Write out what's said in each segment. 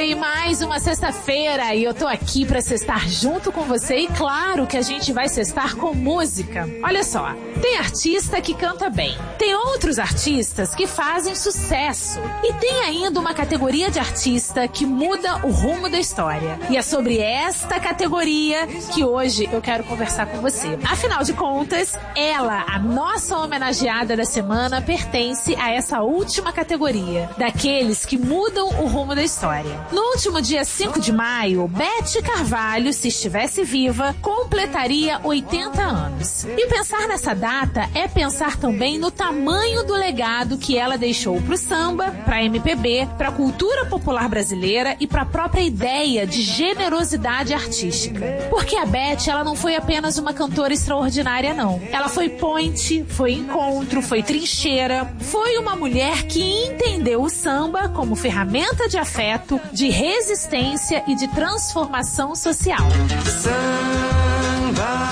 aí mais uma sexta-feira e eu tô aqui pra sextar junto com você e claro que a gente vai sextar com música. Olha só, tem artista que canta bem, tem outros artistas que fazem sucesso e tem ainda uma categoria de artista que muda o rumo da história. E é sobre esta categoria que hoje eu quero conversar com você. Afinal de contas, ela, a nossa homenageada da semana, pertence a essa última categoria, daqueles que mudam o rumo da história. No último dia 5 de maio, Beth Carvalho, se estivesse viva, completaria 80 anos. E pensar nessa data é pensar também no tamanho do legado que ela deixou pro samba, pra MPB, pra cultura popular brasileira e pra própria ideia de generosidade artística. Porque a Beth, ela não foi apenas uma cantora extraordinária, não. Ela foi ponte, foi encontro, foi trincheira, foi uma mulher que entendeu o samba como ferramenta de afeto, de resistência e de transformação social. Samba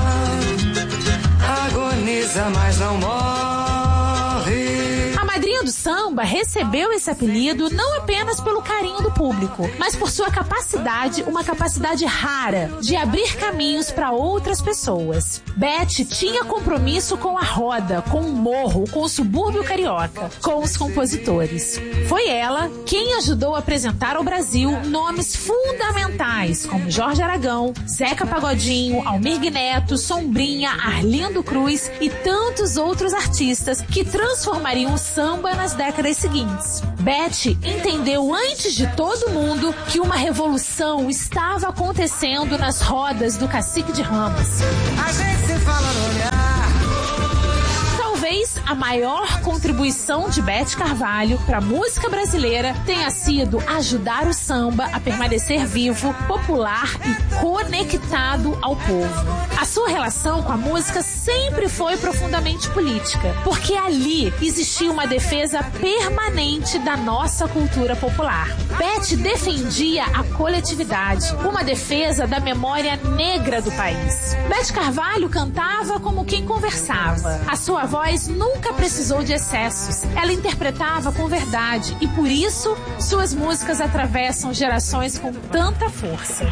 agoniza, mas não morre. A madrinha do samba recebeu esse apelido não apenas pelo carinho do público, mas por sua capacidade, uma capacidade rara, de abrir caminhos para outras pessoas. Beth tinha compromisso com a roda, com o morro, com o subúrbio carioca, com os compositores. Foi ela quem ajudou a apresentar ao Brasil nomes fundamentais como Jorge Aragão, Zeca Pagodinho, Almir Neto, Sombrinha, Arlindo Cruz e tantos outros artistas que transformariam o samba nas décadas seguintes. Beth entendeu antes de todo mundo que uma revolução estava acontecendo nas rodas do Cacique de Ramos. A gente se fala no olhar. Talvez a maior contribuição de Beth Carvalho para a música brasileira tenha sido ajudar o samba a permanecer vivo, popular e conectado ao povo. A sua relação com a música sempre foi profundamente política, porque ali existia uma defesa permanente da nossa cultura popular. Beth defendia a coletividade, uma defesa da memória negra do país. Beth Carvalho cantava como quem conversava. A sua voz nunca precisou de excessos. Ela interpretava com verdade e por isso suas músicas atravessam gerações com tanta força.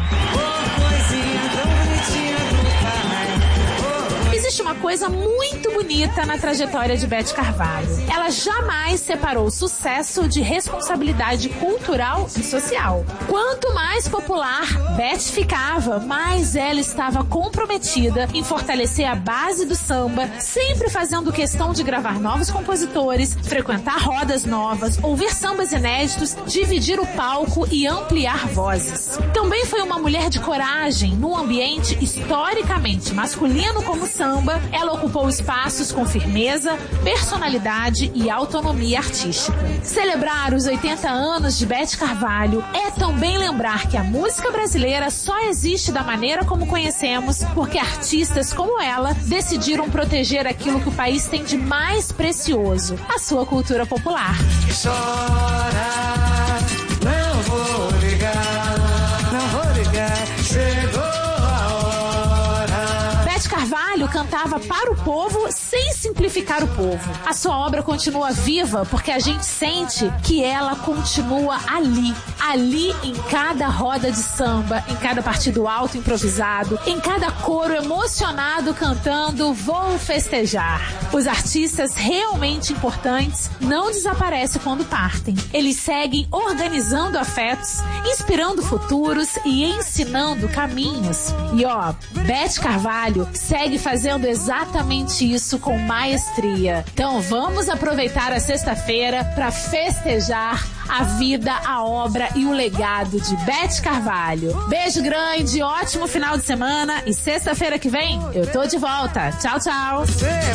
Existe uma coisa muito bonita na trajetória de Beth Carvalho. Ela jamais separou sucesso de responsabilidade cultural e social. Quanto mais popular Beth ficava, mais ela estava comprometida em fortalecer a base do samba, sempre fazendo questão de gravar novos compositores, frequentar rodas novas, ouvir sambas inéditos, dividir o palco e ampliar vozes. Também foi uma mulher de coragem num ambiente historicamente masculino como o samba. Ela ocupou espaços com firmeza, personalidade e autonomia artística. Celebrar os 80 anos de Beth Carvalho é também lembrar que a música brasileira só existe da maneira como conhecemos porque artistas como ela decidiram proteger aquilo que o país tem de mais precioso, a sua cultura popular. Chora, não vou ligar, chegou a hora. Beth Carvalho cantava para o povo sem simplificar o povo. A sua obra continua viva porque a gente sente que ela continua ali em cada roda de samba, em cada partido alto improvisado, em cada coro emocionado cantando Vou Festejar. Os artistas realmente importantes não desaparecem quando partem. Eles seguem organizando afetos, inspirando futuros e ensinando caminhos. E Beth Carvalho segue fazendo exatamente isso com maestria. Então vamos aproveitar a sexta-feira para festejar a vida, a obra e o legado de Beth Carvalho. Beijo grande, ótimo final de semana e sexta-feira que vem eu tô de volta. Tchau, tchau.